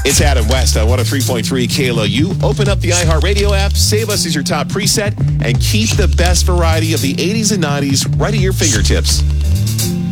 It's Adam West on 103.3 KLOU. Open up the iHeartRadio app, save us as your top preset, and keep the best variety of the 80s and 90s right at your fingertips.